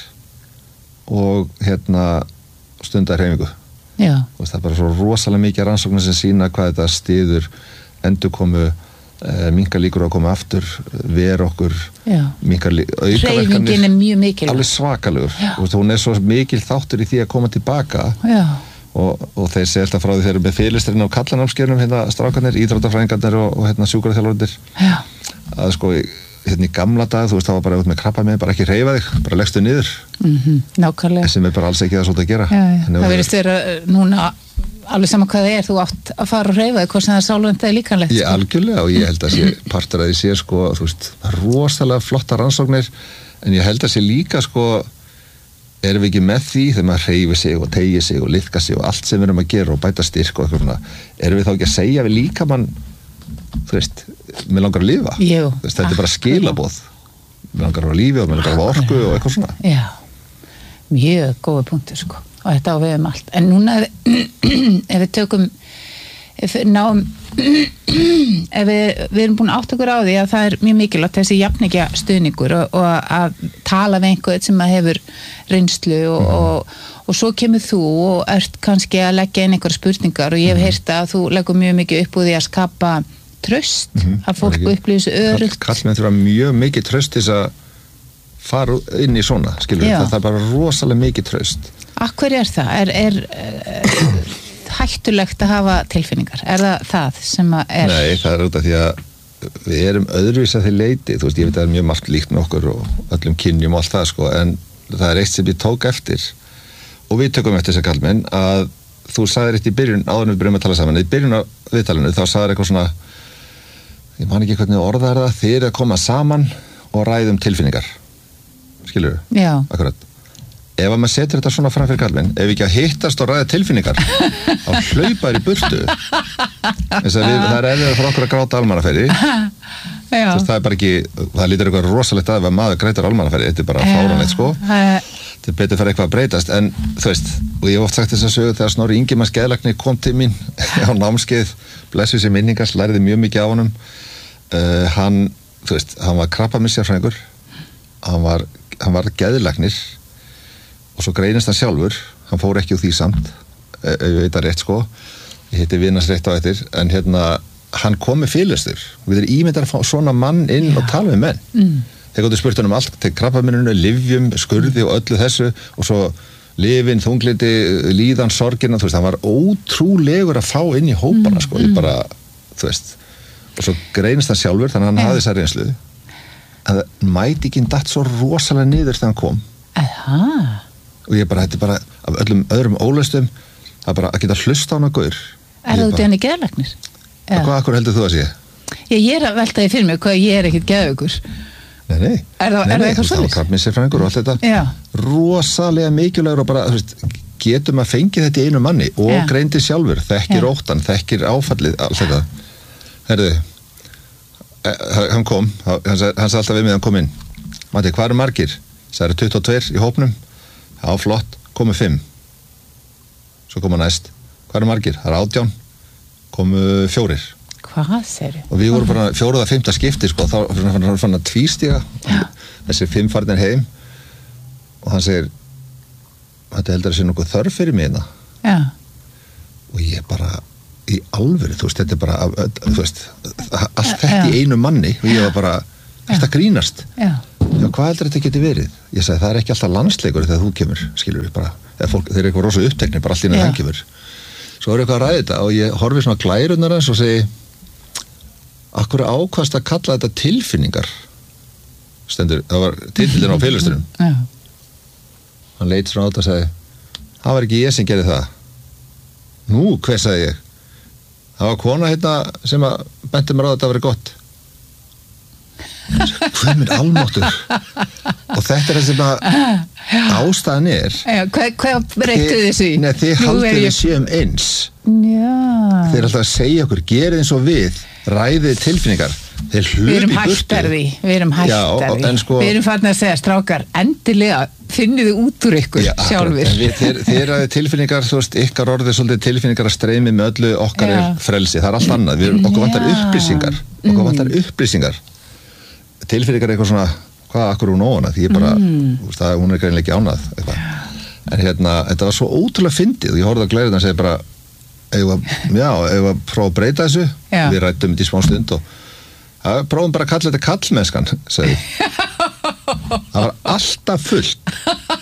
[SPEAKER 2] og hérna, stundar hreyfingu.
[SPEAKER 1] Já.
[SPEAKER 2] Þú veist, það er bara svo rosalega mikið rannsóknir sem sýna hvað þetta styður, endurkomu, eh, minnka líkur að koma aftur, ver okkur, minnka aukaverkanir.
[SPEAKER 1] Hreyfingin er mjög mikilvæg.
[SPEAKER 2] Alveg svakalegur. Þú veist, hún er svo mikil þáttur í því að koma tilbaka.
[SPEAKER 1] Já.
[SPEAKER 2] Og, og þeir segja alltaf frá því þeir eru með fyrirlesturinn á kallanámskeiðunum, hérna strákarnir, íþróttafræðingarnir og, og hérna sjúkraþjálfarnir að sko, hérna í gamla dag þú veist, það var bara út með krabba með, bara ekki hreyfa þig bara leggstu niður
[SPEAKER 1] mm-hmm. Nákvæmlega
[SPEAKER 2] sem er bara alls ekki það svolítið að gera
[SPEAKER 1] já, já. Það verðist vera núna alveg sama hvað það er, þú átt að fara og hreyfa þig hvort sem það er sálvænt eða líkanlegt
[SPEAKER 2] Ég algjörlega og ég held að sé partur að ég sé sko, þú veist, rosalega flotta rannsóknir en ég held að sé líka sko erum við ekki með því þegar maður hreyfir sig og tegir sig og liðka sig og allt sem við erum að gera og bæta styrk og eitthvað svona, erum við þá ekki að segja við líka mann, þú veist mér langar að lifa,
[SPEAKER 1] Jú,
[SPEAKER 2] veist, þetta er bara skilaboð, mér langar að lifa og mér langar að orku og eitthvað svona
[SPEAKER 1] Já, mjög góða punktur sko og þetta á við um allt, en núna ef, ef við tökum ef við náum ef við, við erum búin átt okkur á því að það er mjög mikilvægt þessi jafningja stuðningur og, og að tala við einhvern sem að hefur reynslu og, mm. og, og svo kemur þú og ert kannski að leggja inn einhverja spurningar og ég hef mm. heyrt að þú leggur mjög mikið upp úr því að skapa tröst mm. að fólk upplýði þessu örugt
[SPEAKER 2] Kallmenn þurfa mjög mikið tröst til að fara inn í svona skilur við, það er bara rosalega mikið tröst
[SPEAKER 1] Akkur er það? Er, er, er hættulegt að hafa tilfinningar? Er það það sem að er?
[SPEAKER 2] Nei, það er út af því að við erum öðruvís að því leiti, þú veist, ég veit að það er mjög margt líkt með okkur og öllum kynjum og allt það sko, en það er eitt sem ég tók eftir og við tökum eftir þess að kallmenn að þú sagðir eitt í byrjun, áður en við byrjum að tala saman, í byrjun á viðtalinu þá sagðir eitthvað svona, ég man ekki hvernig orða er það, þið eru að koma saman og ræðum tilfinningar, skilur
[SPEAKER 1] við? Já.
[SPEAKER 2] Akkurat. Ef að maður setur þetta svona fram fyrir kallmenn, ef við ekki að hittast og ræða tilfinningar þá hlaupaður í burtu þess að við, það er erfiðar fyrir okkur að gráta almannaferði það er bara ekki, það lítur eitthvað rosalegt að ef maður grætur almannaferði, þetta er bara fáránlegt sko, þetta er betur fyrir eitthvað að breytast en þú veist, og ég hef oft sagt þess að sögu þegar Snorri Ingimanns geðlæknir kom til mín á námskeið, blessu sér minningas læriði mjög mikið á honum uh, hann, þú veist, hann var krabbameinssérfræðingur hann var, hann var geðlæknir og svo greinist hann sjálfur, hann fór ekki úr því samt, ef ég veit að rétt sko, ég heiti Vinnars rétt á eftir, en hérna, hann kom með fyrirlestur, við erum ímyndar að fá svona mann inn Já. Og tala með menn. Mm. Þegar þú spurt hann um allt, til krabbameininu, lyfjum, skurði og öllu þessu, og svo lyfin, þunglindi, líðan, sorgina, þú veist, hann var ótrúlegur að fá inn í hópana mm. sko, ég bara, þú veist, og svo greinist hann sjálfur, þannig að hann hafði þessa reynslu, að mæti ekki datt svo rosalega niður þegar hann kom.
[SPEAKER 1] Aha.
[SPEAKER 2] Og ég bara, þetta er bara af öllum öðrum ólaustum að bara að geta hlusta á hana gaur
[SPEAKER 1] Er það út í hann í geðlæknir?
[SPEAKER 2] Hvað akkur heldur þú að sé?
[SPEAKER 1] Ég, ég er að velta því fyrir mig hvað ég er ekkert geðugur
[SPEAKER 2] Nei, nei
[SPEAKER 1] Er það,
[SPEAKER 2] nei,
[SPEAKER 1] er það eitthvað
[SPEAKER 2] svolítið? Krabbameinssérfræðingur og allt þetta
[SPEAKER 1] Já.
[SPEAKER 2] Rosalega mikilvægur og bara, þú veist, getum að fengi þetta í einu manni og Já. Greindi sjálfur, þekkir Já. Óttan, þekkir áfallið, allt þetta Herðu, hann kom hann sagði alltaf við mig hann kom inn Matti, hvað eru margir? Það eru tuttugu og tveir í hópnum Já, flott, komið fimm svo koma næst, hvað eru margir? Það er átján, komu fjórir.
[SPEAKER 1] Hvað segir?
[SPEAKER 2] Og við vorum bara fjóruða, fimmta skipti, sko, þá fann hann að tvístiga, þessi fimm farnir heim, og hann segir, þetta heldur að sé nokkuð þörf fyrir mig það.
[SPEAKER 1] Já.
[SPEAKER 2] Og ég bara, í alvöru, þú veist, þetta er bara, þú veist, allt þetta í einu manni, og ég var bara, þetta grínast.
[SPEAKER 1] Já.
[SPEAKER 2] Já, hvað heldur þetta geti verið? Ég sagði, það er ekki alltaf landsleikur þegar þú kemur, skilur við bara, eða fólk, þeir eru eitthvað rosa uppteknir, bara allt í það kemur. Svo er eitthvað að ræða þetta, og ég horfi svona glærurnar hans og segi, akkur ákvast að kalla þetta tilfinningar? Stendur, það var titillinn á félagsturinn.
[SPEAKER 1] Já.
[SPEAKER 2] Hann leit svona á þetta og sagði, það var ekki ég sem gerði það. Nú, hver sagði ég? Það var kona hérna sem að benti mér á að þetta verið gott. Hvað minn almáttur? Og þetta er það sem að ástæðan er.
[SPEAKER 1] Já, hvað, hvað breyttu þessu í?
[SPEAKER 2] Nei, þið haldið við séum eins.
[SPEAKER 1] Já.
[SPEAKER 2] Þið er alltaf að segja okkur, gerið eins og við, ræðið tilfinningar. Þeir hlupi
[SPEAKER 1] Við erum
[SPEAKER 2] í burtu.
[SPEAKER 1] hættar því, við erum hættar því.
[SPEAKER 2] Sko,
[SPEAKER 1] við erum farin að segja, strákar, endilega finnið þið út úr ykkur
[SPEAKER 2] já,
[SPEAKER 1] sjálfur.
[SPEAKER 2] En við, þeir, þeir ræðið tilfinningar, þú veist, ykkar orðið svolítið tilfinningar að streymi með öllu okkar
[SPEAKER 1] Já.
[SPEAKER 2] er frelsi. Það er allt annað. Við, okkur vantar
[SPEAKER 1] Já.
[SPEAKER 2] upplýsingar. Okkur mm. vantar upplýsingar. Tilfinningar er eitthvað svona, hvað, akkur hún óana? Því ég bara,
[SPEAKER 1] mm.
[SPEAKER 2] þú veist, það, hún er greinilega ekki ánað. Eitthvað. En hérna, þetta var svo ótrúlega fyndið og ég horfði á glærið og segi bara, eigum að, já, eigum að prófa að breyta þessu.
[SPEAKER 1] Já.
[SPEAKER 2] Við rættum þetta í smá stund og ja, prófum bara að kalla þetta kallmennskan, sagði. Það var alltaf fullt.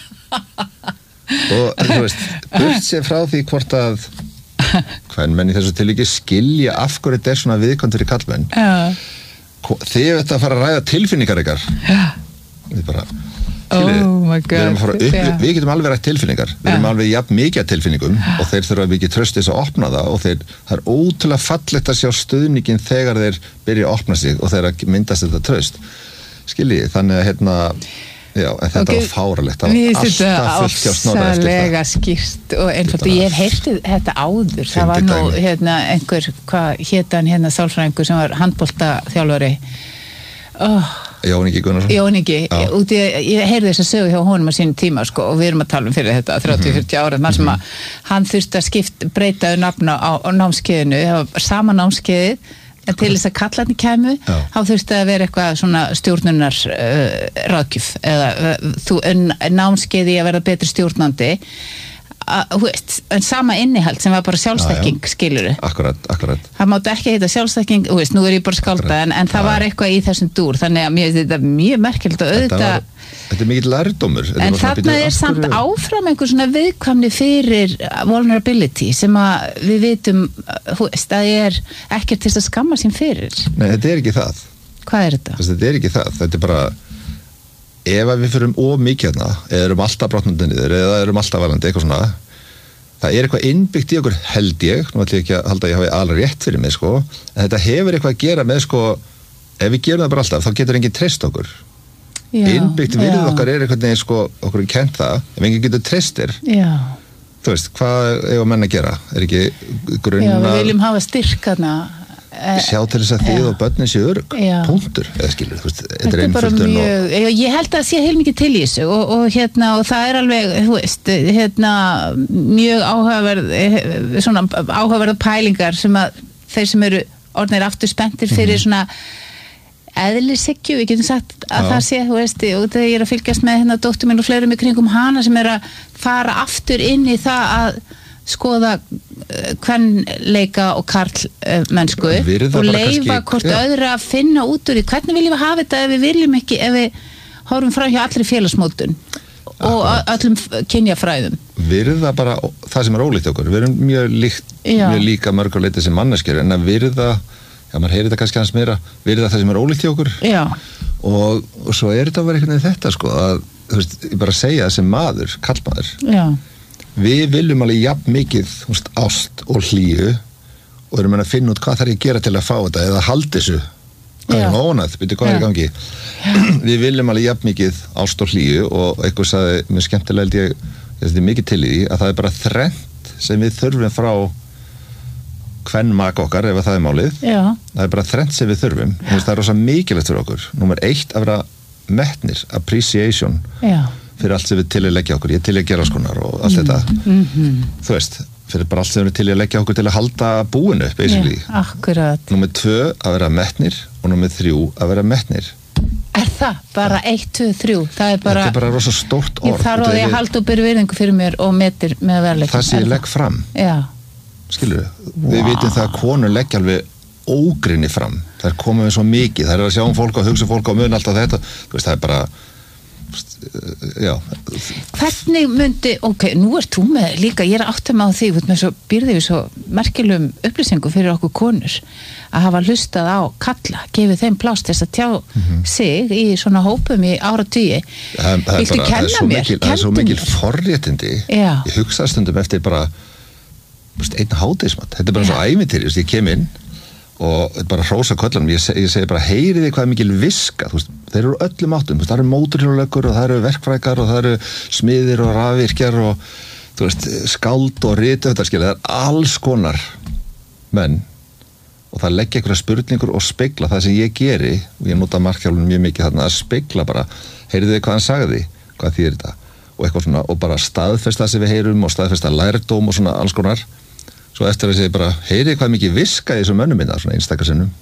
[SPEAKER 2] Og þú veist, burt sér frá því hvort að hvern menn í þessu tilviki skilja af hverju þetta er svona viðkvæmt fyrir kallmenn.
[SPEAKER 1] Já.
[SPEAKER 2] Þið veit að fara að ræða tilfinningar ykkar. Við bara,
[SPEAKER 1] oh my God.
[SPEAKER 2] Við, erum að fara upp,
[SPEAKER 1] yeah.
[SPEAKER 2] við getum alveg rætt tilfinningar. Við erum alveg jafn mikið af tilfinningum og þeir þurfa mikið tröst þess að opna það og þeir, það er ótrúlega fallegt að sjá stuðningin þegar þeir byrja að opna sig og þeir myndast þetta tröst. Skiljið, þannig að hérna já, en þetta okay. var fáralegt. Það var alltaf fullt hjá Snorra eftir það.
[SPEAKER 1] Mér finnst þetta skýrt og einfalt og ég hef heyrtið þetta áður. Það var nú hérna einhver, hvað hét hann hérna sálfræðingur sem var handboltaþjálfari. Oh.
[SPEAKER 2] Jón Ingi Gunnarsson.
[SPEAKER 1] Jón Ingi, út í, ég heyrði þess að sögu hjá honum á sínum tíma sko og við erum að tala um fyrir þetta þrjátíu til fjörutíu ára, mann sem að hann þurfti að skipt, breytaðu nafna á, á námskeiðinu, það var sama námskeiðið en til þess að kallarnir kæmu þá þurfti að vera eitthvað svona stjórnunar uh, ráðgjöf eða uh, þú, námskeiði að vera betri stjórnandi að, hú veist, en sama innihald sem var bara sjálfsþekking, skilurðu.
[SPEAKER 2] Akkurat, akkurat.
[SPEAKER 1] Það mátti ekki heita sjálfsþekking, þú veist, nú er ég bara skálda en, en það var eitthvað í þessum dúr, þannig að mér þetta er mjög merkilegt og auðvitað.
[SPEAKER 2] Þetta er mikill lærdómur.
[SPEAKER 1] En þarna er samt áfram einhver svona viðkvæmni fyrir vulnerability sem að við vitum, hú veist, að ég er ekkert til að skamma sín fyrir.
[SPEAKER 2] Nei, þetta er ekki það.
[SPEAKER 1] Hvað er þetta?
[SPEAKER 2] Þetta er ekki það, þetta er bara ef við fyrum of mikið hérna eða erum alltaf brotnandi niður eða erum alltaf valandi, eitthvað svona það er eitthvað innbyggt í okkur, held ég nú ætlum ég ekki að halda að ég hafi alveg rétt fyrir mig sko, en þetta hefur eitthvað að gera með sko, ef við gerum það bara alltaf þá getur enginn treyst okkur já, innbyggt virðið okkar er eitthvað neginn sko, okkur er kent það, ef enginn getur treystir já. Þú veist, hvað eiga menn að gera er ekki grunna
[SPEAKER 1] já, við viljum hafa styrkana
[SPEAKER 2] sjá til þess að þið og börnin séu örugg punktur, eða skilur, þú veist þetta er einföldun
[SPEAKER 1] og... ég held að sé heilmikið til í þessu og, og hérna, og það er alveg þú veist, hérna mjög áhugaverð svona áhugaverða pælingar sem að þeir sem eru orðnir aftur spenntir fyrir mm-hmm. svona eðlishyggju, við getum sagt að Já. Það sé, þú veist, og þegar ég er að fylgjast með hérna dóttur minn og fleirum í kringum hana sem er að fara aftur inn í það að skoða kvenleika og karlmennsku og leifa hvort ja. Öðru að finna út úr því hvernig viljum við hafa þetta ef við viljum ekki, ef við horfum frá hjá allri félagsmótun og öllum kynjafræðum.
[SPEAKER 2] Virða bara það sem er ólíkt okkur, við erum mjög, líkt, mjög líka mörgur leiti sem manneskjur en að virða, já maður heyrir þetta kannski hans meira, virða það sem er ólíkt hjá okkur og, og svo er þetta að vera eitthvað þetta sko að, þú veist, ég bara segja það sem maður, kallmaður
[SPEAKER 1] já
[SPEAKER 2] við viljum alveg jafn mikið veist, ást og hlýju og erum að finna út hvað þarf ég að gera til að fá þetta eða halda þessu hvað er ónað, byrju hvað Já. Er í gangi Já. Við viljum alveg jafn mikið ást og hlýju og eitthvað sagði, mjög skemmtilega held ég þetta er mikið til í því að það er bara þrennt sem við þurfum frá hvern maka okkar ef það er málið Já. Það er bara þrennt sem við þurfum veist, það er rosa mikilvægt fyrir okkur númer eitt að vera metnir, appreciation Já. Fyrir allt sem við til að leggja okkur, ég til að gera skonar og allt þetta, mm-hmm. þú veist, fyrir bara allt sem við til að leggja okkur til að halda búinu, basically.
[SPEAKER 1] Já, akkurat.
[SPEAKER 2] Númer tvö að vera metnir og númer þrjú að vera metnir.
[SPEAKER 1] Er það? Bara eitt, tvö, þrjú? Það er bara...
[SPEAKER 2] Þetta er bara rosa stórt orð.
[SPEAKER 1] Ég þarf að ég halda og byrja virðingu fyrir mér og metir með verðleikum.
[SPEAKER 2] Það sem ég legg fram.
[SPEAKER 1] Já.
[SPEAKER 2] Skilur við? Wow. Við vitum það að konur leggja alveg ógrinni fram. Það er komið með svo mikið. Það er að sjá um fólk og hugsa fólk og mun alltaf þetta. Þú veist, það er bara... Já.
[SPEAKER 1] Hvernig myndi, ok, nú ert þú með líka, ég er áttum á því, með svo býrði við svo merkilegum upplýsingu fyrir okkur konur að hafa hlustað á kalla, gefið þeim pláss til þess að tjá mm-hmm. sig í svona hópum í áratugi. Viltu kenna mér?
[SPEAKER 2] Það er svo mikil forréttindi.
[SPEAKER 1] Já.
[SPEAKER 2] Ég hugsa stundum eftir bara einn hádegismat, þetta er bara svo ævintýri, ég kem inn og bara hrósa kollanum, ég, seg, ég segi bara heyriði hvað er mikil viska, þú veist, þeir eru öllum áttum, það eru mótorhjólalöggur og það eru verkfrækar og það eru smiðir og rafvirkjar og þú veist, skáld og rithöfundar, skilja, það er alls konar menn og það leggja einhverja spurningur og spegla það sem ég geri, og ég nota markhjálfun mjög mikið þarna, að spegla bara, heyriði hvað hann sagði, hvað þýðir þetta og eitthvað svona, og bara staðfesta það sem við heyrum og staðfesta lærdóm og svona alls konar. Svo eftir að segja bara, heyri hvað mikið viska í þessum mönnum minna, svona einstakarsinnum.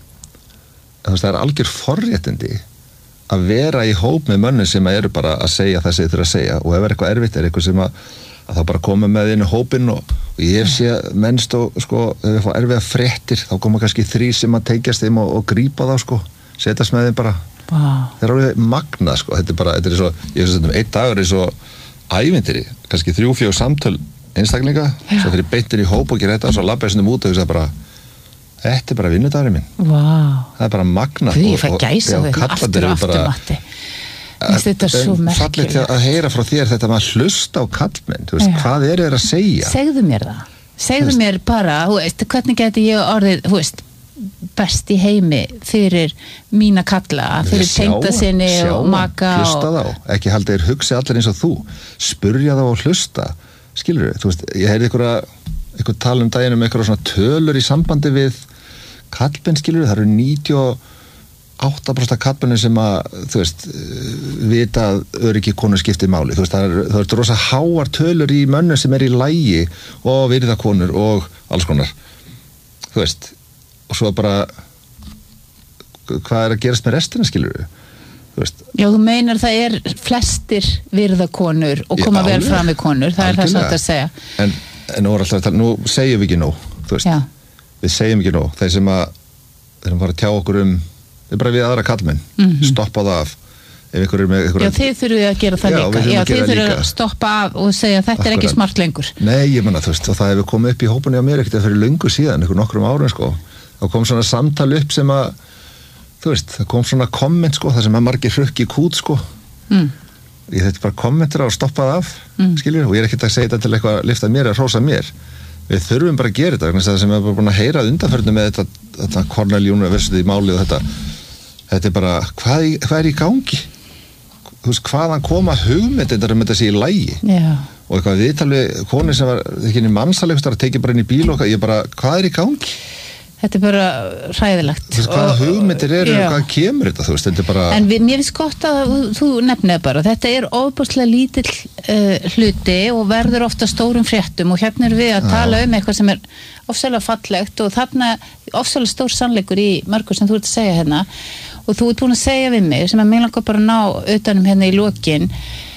[SPEAKER 2] Það er algjör forréttindi að vera í hóp með mönnum sem eru bara að segja það sem þið þurfa að segja og ef er eitthvað erfitt er eitthvað sem að, að þá bara koma með inn í hópinn og, og ég hef séð mennst og sko, ef við fá erfiða fréttir þá koma kannski þrý sem að tengjast þeim og, og grípa þá sko, setjast með þeim bara.
[SPEAKER 1] Wow.
[SPEAKER 2] Það er alveg magnað sko, þetta er bara, þetta er svo, ég veist þetta um einn dagur er svo ævintýri, kannski þrjú, fjögur samtöl einstaklinga, já. Svo fyrir beintin í hóp og gera þetta og svo labba ég svona út og hugsa bara þetta er bara vinnudagurinn minn.
[SPEAKER 1] Wow.
[SPEAKER 2] Það er bara magnað.
[SPEAKER 1] Því ég fæ gæsa við aftur og aftur mati. Þetta er svo merkilegt.
[SPEAKER 2] Fallegt að heyra frá þér þetta með að hlusta á kallmenn, þú veist, já. Hvað er þeir að segja?
[SPEAKER 1] Segðu mér það. Segðu veist. Mér bara, þú veist, hvernig geti ég orðið, þú veist, best í heimi fyrir mína kalla, fyrir tengdasinni og maka og...
[SPEAKER 2] Hlusta þá, ekki halda þér hugsi allir eins og þú. Spurja þá og hlusta. Skilur þú veist, ég heyrði eitthvað tala um daginn um eitthvað svona tölur í sambandi við kallmenn, skilur það eru níutíu og átta prósent kallmennir sem að, þú veist, vita að öryggi konur skiptir máli, þú veist, það er, það er rosa háar tölur í mönnum sem er í lagi og virða konur og alls konar, þú veist, og svo bara, hvað er að gerast með restina, skilur þú?
[SPEAKER 1] Já, þú meinar það er flestir virða konur og koma já, vel fram við konur, það algjörlega. Er það sem þetta að segja.
[SPEAKER 2] En, en nú, alltaf, nú segjum við ekki nóg, þú veist, já. Við segjum ekki nóg, þeir sem að, þeir sem fara að tjá okkur um, við bara við aðra kallmenn, mm-hmm. stoppa það af, ef ykkur er með ykkur...
[SPEAKER 1] Já, þið þurfum að gera það
[SPEAKER 2] já,
[SPEAKER 1] líka, já, þið þurfum að stoppa af og segja þetta Akkurat. Er ekki smart lengur.
[SPEAKER 2] Nei, ég menna, þú veist, og það hefur komið upp í hópunni á mér ekkert fyrir löngu síðan, ykkur nokkrum árum, sko, þá kom svona samtal upp sem að þú veist, það kom svona komment sko, það sem að margir hrukki í kút sko mm. ég þetta bara kommentur á að stoppa það af mm. skiljur, og ég er ekkert að segja þetta til eitthvað að lifta mér eða hrósa mér, við þurfum bara að gera þetta það sem við erum búin að heyra undanförnu með þetta, þetta Corneliuna versuð í máli og þetta, þetta er bara hvað, í, hvað er í gangi þú veist, hvaðan koma hugmyndir um þetta sé í lægi
[SPEAKER 1] yeah.
[SPEAKER 2] og eitthvað viðtal við koni sem var ekki inn í mannsalegust að tekið bara inn í bíl og ég bara, hvað er í gangi?
[SPEAKER 1] Þetta er bara hræðilegt.
[SPEAKER 2] Þú veist hvað hugmyndir eru og hvað kemur þetta, þú veist, þetta er bara...
[SPEAKER 1] En við, mér finnst gott að þú nefnir bara, þetta er ofboðslega lítill uh, hluti og verður ofta stórum fréttum og hérna er við að tala um eitthvað sem er ofsalega fallegt og þarna ofsalega stór sannleikur í mörgur sem þú ert að segja hérna og þú ert búin að segja við mig sem að mig langar bara að ná utanum hérna í lokin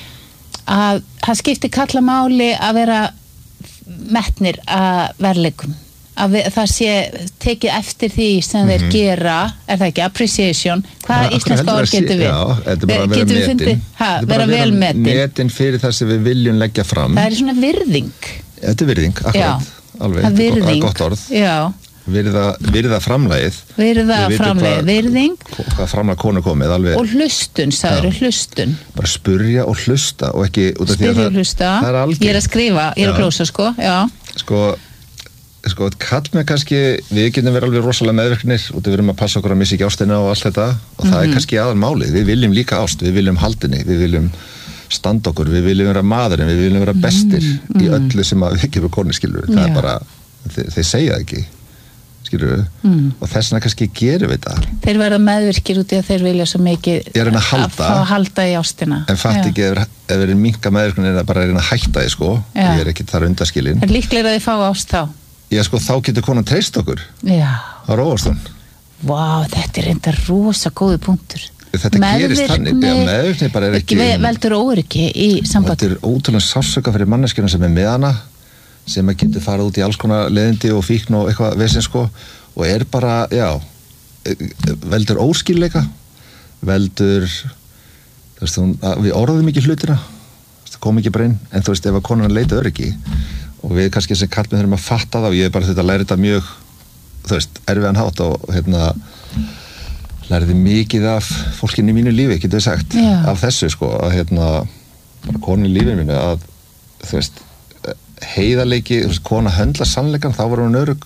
[SPEAKER 1] að það skiptir kalla máli að vera metnir að verðleikum. Að við, það sé tekið eftir því sem þeir mm-hmm. gera, er það ekki appreciation, hvaða íslenska orð getur við?
[SPEAKER 2] Já, þetta er bara að vera metin
[SPEAKER 1] vera vel metin
[SPEAKER 2] metin fyrir það sem við viljum leggja fram
[SPEAKER 1] það er svona virðing
[SPEAKER 2] þetta er virðing, akkurat, alveg
[SPEAKER 1] það er virðing,
[SPEAKER 2] gott orð
[SPEAKER 1] já.
[SPEAKER 2] Virða, virða framlagið
[SPEAKER 1] virða framlagið, virðing
[SPEAKER 2] hvað framlag konu komið alveg.
[SPEAKER 1] Og hlustun, sagður, hlustun
[SPEAKER 2] bara spurja og hlusta og ekki út af því að
[SPEAKER 1] spurja og hlusta,
[SPEAKER 2] það,
[SPEAKER 1] ég er að skrifa ég er að klósa, sko, já
[SPEAKER 2] sko sko, kall með kannski, við getum verið alveg rosalega meðvirknir og við verum að passa okkur að missa ekki ástina og allt þetta og mm-hmm. það er kannski aðal málið, við viljum líka ást við viljum haldinni, við viljum standa okkur við viljum vera maðurinn, við viljum vera bestir mm-hmm. í öllu sem að við gefum koni skilur, það yeah. er bara, þeir, þeir segja ekki skilur við, mm. og þess vegna kannski gerum við þetta.
[SPEAKER 1] Þeir verða meðvirkir út í að þeir vilja svo mikið
[SPEAKER 2] að, að
[SPEAKER 1] fá að halda í ástina.
[SPEAKER 2] En fatt ekki ef við erum minka meðvirkun er að bara reyna að hætta því, sko. Já. Ég er ekki þar undaskilin.
[SPEAKER 1] En líklega að þið fá ást þá?
[SPEAKER 2] Já, sko, þá getur konan treyst okkur.
[SPEAKER 1] Já.
[SPEAKER 2] Það róast hún.
[SPEAKER 1] Vá, þetta er enda rosa góði punktur.
[SPEAKER 2] Þetta gerist þannig. Meðvirkni bara er ekki...
[SPEAKER 1] Veldur óöryggi í sambandi.
[SPEAKER 2] Þetta er ótrúlega sársauka fyrir manneskjuna sem er með hana, sem að getur farið út í alls konar leiðindi og fíkn og eitthvað vesinn, sko, og er bara, já, veldur óskýrleika, veldur, þú veist, hún, við orðum ekki hlutina, það kom ekki bara inn, en þú veist, ef að konan leita öryggi, og við kannski sem karlmenn þurfum að fatta það, og ég er bara þetta að læra þetta mjög, þú veist, erfiðan hátt og, hérna, læriði mikið af fólkinni í mínu lífi, getur við sagt, já. Af þessu, sko, að, hérna, bara konan í lífinu mínu, að, þú veist, heiðarleiki, þú veist, kona höndla sannleikan, þá var hún örugg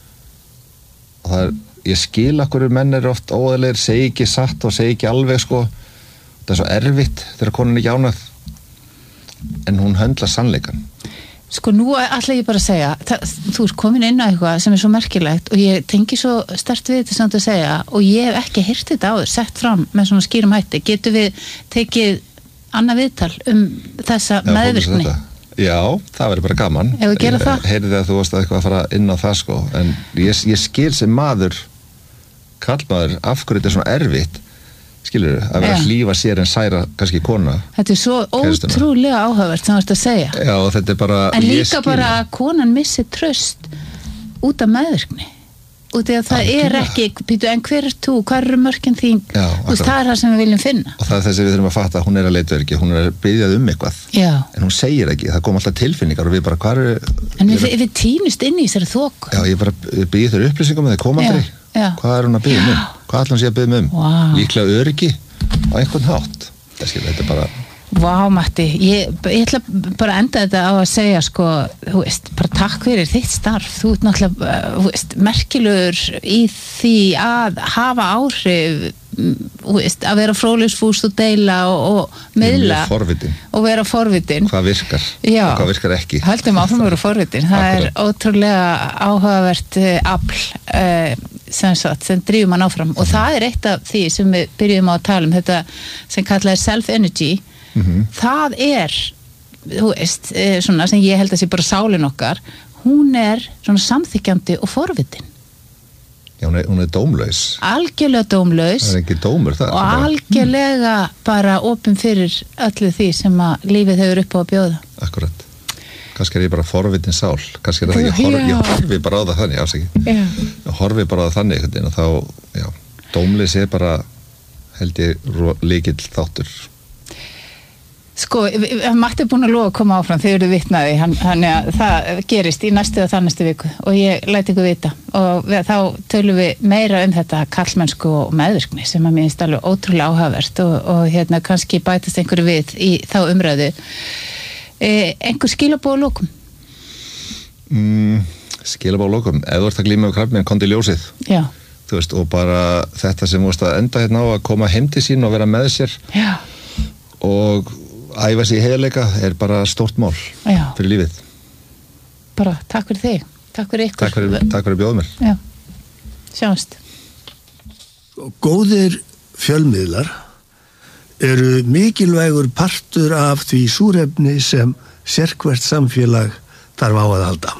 [SPEAKER 2] og það er, ég skil okkur menn er oft óðalegir, segi ekki satt og segi ekki alveg, sko það er svo erfitt þegar konan er ekki ánægð en hún höndla sannleikan.
[SPEAKER 1] Sko nú ætla ég bara að segja það, þú ert komin inn á eitthvað sem er svo merkilegt og ég tengi svo sterkt við þetta sem þú segja og ég hef ekki heyrt þetta áður sett fram með svona skýrum hætti. Getum við tekið annað viðtal um þessa Já, meðvirkni?
[SPEAKER 2] Já, það verður bara gaman.
[SPEAKER 1] Ef við gera það?
[SPEAKER 2] Heyrði að þú varst að eitthvað að fara inn á það, sko. En ég, ég skil sem maður, karlmaður, af hverju þetta er svona erfitt, skilur að vera að hlífa sér en særa kannski kona. Þetta er
[SPEAKER 1] svo kæristuna. Ótrúlega áhugavert sem þú ert að segja.
[SPEAKER 2] Já, og þetta er bara...
[SPEAKER 1] En líka bara að konan missi traust út af meðvirkni. Út af að það Alkjörlega. Er ekki, býtu, en hver er þú, hver eru mörkin þín, Já, þú veist, það er það sem við viljum finna. Og
[SPEAKER 2] það er þess að við þurfum að fatta að hún er að leita öryggi, hún er að biðjað um eitthvað,
[SPEAKER 1] Já.
[SPEAKER 2] En hún segir ekki, það kom alltaf tilfinningar og við bara, hvað eru...
[SPEAKER 1] En við, við týnust inn í þessari þoku.
[SPEAKER 2] Já, ég bara biðið þér upplýsingum með þið komandri, hvað er hún að biðja um, hvað ætla hún sé að biðja um,
[SPEAKER 1] wow.
[SPEAKER 2] Líklega öryggi á einhvern hátt, þetta er bara...
[SPEAKER 1] Vá, Matti, ég, ég ætla bara að enda þetta á að segja, sko, þú veist, bara takk fyrir þitt starf, þú ert náttúrulega, þú veist, merkilegur í því að hafa áhrif, þú veist, að vera fróðlegsfús og deila og, og miðla og vera forvitin.
[SPEAKER 2] Hvað virkar
[SPEAKER 1] Já,
[SPEAKER 2] og hvað virkar ekki.
[SPEAKER 1] Höldum áfram að vera forvitin, það Akkurat. Er ótrúlega áhugavert afl, uh, sem sagt, sem drífum mann áfram og það er eitt af því sem við byrjuðum á að tala um, þetta sem kallaði self-energy. Mm-hmm. Það er, þú veist, svona sem ég held að sé bara sálin okkar, hún er svona samþykjandi og forvitin.
[SPEAKER 2] Já, hún er, hún er dómlaus.
[SPEAKER 1] Algjörlega dómlaus.
[SPEAKER 2] Það er ekki dómur það.
[SPEAKER 1] Og bara... algjörlega bara opin fyrir öllu því sem að lífið hefur upp á að bjóða.
[SPEAKER 2] Akkurat. Kannski er ég bara forvitin sál. Kannski er það, ég, horf, ég horfi bara á það þannig, afsækki. Ég horfi bara á það þannig, en þá, já, dómlaus er bara, held ég, líkill þáttur.
[SPEAKER 1] Sko, Matti er búin að lofa að koma áfram þegar þú vitnaði, hann, hann, ja, það gerist í næstu og þannastu viku og ég læti ykkur vita og við, þá tölum við meira um þetta karlmennsku og meðvirkni sem að mér finnst alveg ótrúlega áhugavert og, og hérna kannski bætast einhverju við í þá umræðu. E, einhver skilabóð að lokum?
[SPEAKER 2] Mm, skilabóð að lokum? Ef þú ert að glíma með krabbamein, komdu í ljósið.
[SPEAKER 1] Já.
[SPEAKER 2] Þú veist, og bara þetta sem þú veist að enda hérna á að koma heim til sín og vera með sér.
[SPEAKER 1] Já.
[SPEAKER 2] Og æfa sig í heiðarleika er bara stórt mál
[SPEAKER 1] Já.
[SPEAKER 2] Fyrir lífið.
[SPEAKER 1] Bara takk fyrir þig, takk fyrir ykkur.
[SPEAKER 2] Takk fyrir, takk fyrir bjóðum mér.
[SPEAKER 1] Já, sjáumst.
[SPEAKER 3] Góðir fjölmiðlar eru mikilvægur partur af því súrefni sem sérhvert samfélag þarf á að halda.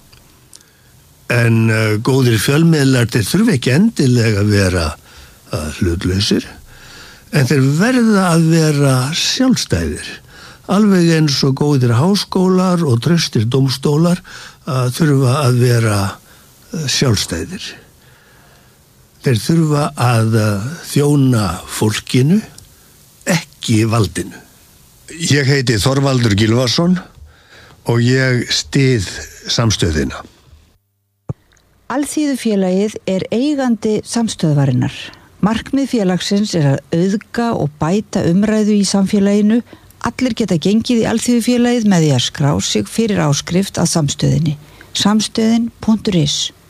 [SPEAKER 3] En uh, góðir fjölmiðlar þeir þurfa ekki endilega að vera uh, hlutlausir, en þeir verða að vera sjálfstæðir, alveg eins og góðir háskólar og traustir dómstólar að þurfa að vera sjálfstæðir. Þeir þurfa að þjóna fólkinu, ekki valdinu. Ég heiti Þorvaldur Gylfason og ég styð samstöðina.
[SPEAKER 4] Alþýðufélagið er eigandi samstöðvarinnar. Markmið félagsins er að auðga og bæta umræðu í samfélaginu. Allir geta gengið í Alþýðufélagið með því að skrá sig fyrir áskrift að samstöðinni. samstöðin punktur is